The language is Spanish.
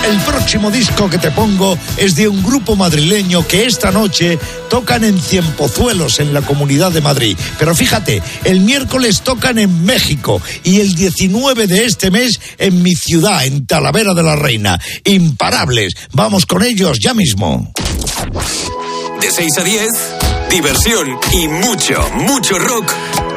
El próximo disco que te pongo es de un grupo madrileño que esta noche tocan en Cienpozuelos, en la Comunidad de Madrid. Pero fíjate, el miércoles tocan en México y el 19 de este mes en mi ciudad, en Talavera de la Reina. Imparables. Vamos con ellos ya mismo. De 6 a 10, diversión y mucho rock